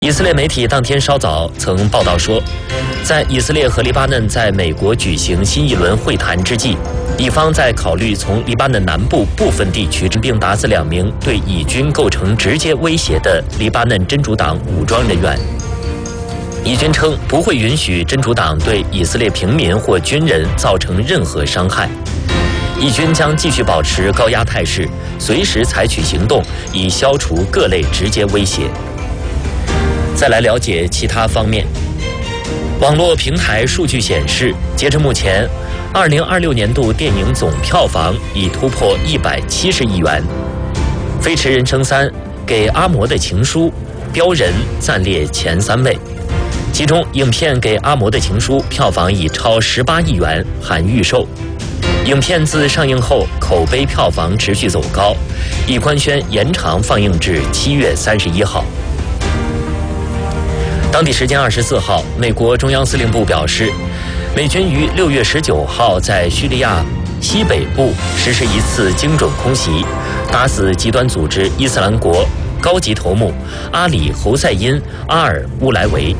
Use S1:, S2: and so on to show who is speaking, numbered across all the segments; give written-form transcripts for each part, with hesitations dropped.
S1: 以色列媒体当天稍早曾报道说，在以色列和黎巴嫩在美国举行新一轮会谈之际，以方在考虑从黎巴嫩南部部分地区并打死2名对以军构成直接威胁的黎巴嫩真主党武装人员。以军称不会允许真主党对以色列平民或军人造成任何伤害。以军将继续保持高压态势，随时采取行动，以消除各类直接威胁。再来了解其他方面。网络平台数据显示，截至目前，2026年度电影总票房已突破170亿元。《飞驰人生3》给阿嬷的情书标人暂列前3位，其中影片给阿嬷的情书票房已超18亿元，含预售。影片自上映后口碑票房持续走高，已官宣延长放映至7月31号。当地时间24号，美国中央司令部表示，美军于6月19号在叙利亚西北部实施一次精准空袭，打死极端组织伊斯兰国高级头目阿里·侯赛因·阿尔乌莱维。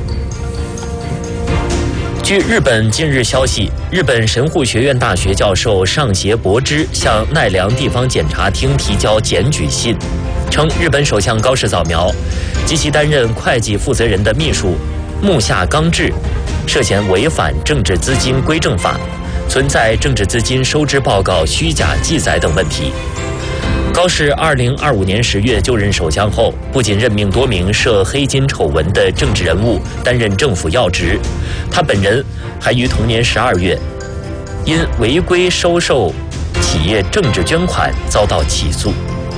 S1: 据日本近日消息，日本神户学院大学教授上胁博之向奈良地方检察厅提交检举信，称日本首相高市早苗及其担任会计负责人的秘书木下刚志涉嫌违反政治资金规正法，存在政治资金收支报告虚假记载等问题。高市2025年10月就任首相后，不仅任命多名涉黑金丑闻的政治人物担任政府要职，他本人还于同年12月因违规收受企业政治捐款遭到起诉。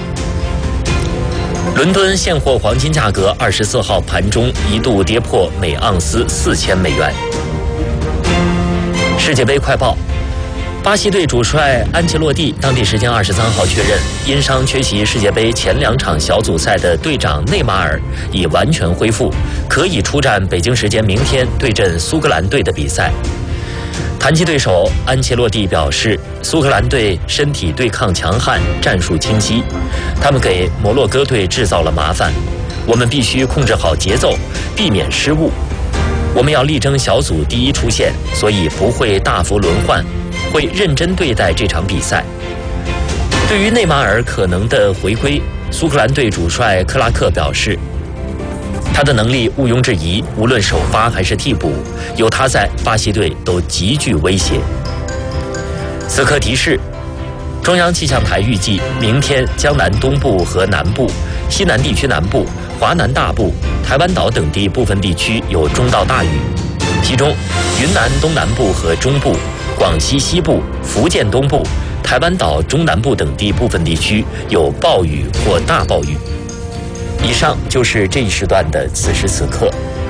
S1: 伦敦现货黄金价格24号盘中一度跌破每盎司4000美元。世界杯快报。巴西队主帅安切洛蒂当地时间23号确认，因伤缺席世界杯前2场小组赛的队长内马尔已完全恢复，可以出战北京时间明天对阵苏格兰队的比赛。谈及对手，安切洛蒂表示，苏格兰队身体对抗强悍，战术清晰，他们给摩洛哥队制造了麻烦，我们必须控制好节奏，避免失误。我们要力争小组第1出线，所以不会大幅轮换，会认真对待这场比赛。对于内马尔可能的回归，苏格兰队主帅克拉克表示，他的能力毋庸置疑，无论首发还是替补，有他在，巴西队都极具威胁。此刻提示，中央气象台预计明天江南东部和南部、西南地区南部、华南大部、台湾岛等地部分地区有中到大雨，其中云南东南部和中部、广西西部、福建东部、台湾岛中南部等地部分地区有暴雨或大暴雨。以上就是这一时段的此时此刻。